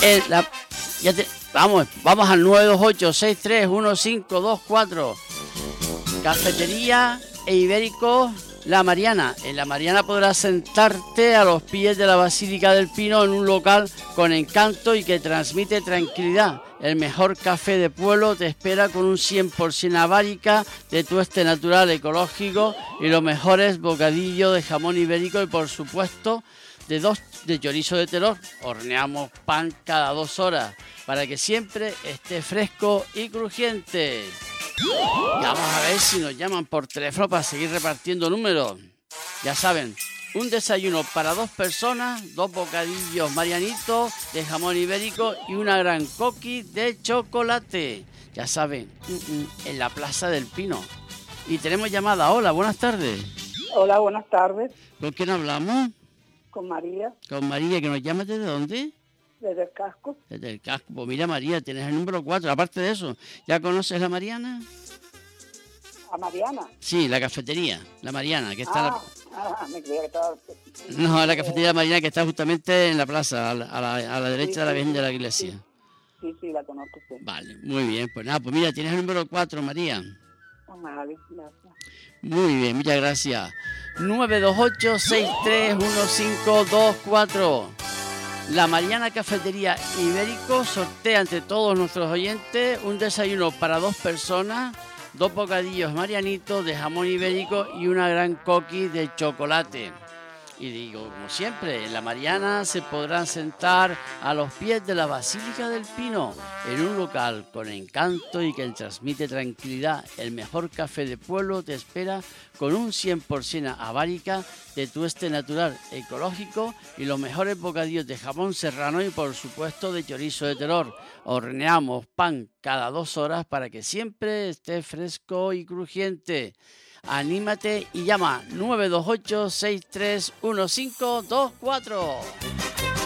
Vamos al 928-631524. Cafetería e Ibérico La Mariana. En La Mariana podrás sentarte a los pies de la Basílica del Pino en un local con encanto y que transmite tranquilidad. El mejor café de pueblo te espera con un 100% abárica de tueste natural ecológico y los mejores bocadillos de jamón ibérico y por supuesto de chorizo de Teror. Horneamos pan cada 2 horas para que siempre esté fresco y crujiente. Y vamos a ver si nos llaman por teléfono para seguir repartiendo números. Ya saben, un desayuno para 2 personas, 2 bocadillos marianitos de jamón ibérico y una gran coqui de chocolate. Ya saben, en la Plaza del Pino. Y tenemos llamada. Hola, buenas tardes. Hola, buenas tardes. ¿Con quién hablamos? Con María. Con María, que nos llama ¿desde dónde? Desde el casco. Desde el casco. Pues mira, María, tienes el número 4. Aparte de eso, ¿ya conoces la Mariana? ¿A Mariana? Sí, la cafetería, la Mariana, que está... me creía que estaba... No, la cafetería Mariana, que está justamente en la plaza, a la derecha de la Virgen de la Iglesia. Sí, la conozco, sí. Vale, muy bien. Pues nada, pues mira, tienes el número 4, María. Vale, gracias. Muy bien, muchas gracias. 928-631524. La Mariana Cafetería Ibérico sortea entre todos nuestros oyentes un desayuno para 2 personas, 2 bocadillos marianitos de jamón ibérico y una gran coqui de chocolate. Y digo, como siempre, en la Mariana se podrán sentar a los pies de la Basílica del Pino, en un local con encanto y que transmite tranquilidad. El mejor café de pueblo te espera con un 100% abárica de tueste natural ecológico y los mejores bocadillos de jamón serrano y por supuesto de chorizo de Teror. Horneamos pan cada 2 horas para que siempre esté fresco y crujiente. Anímate y llama 928-631524.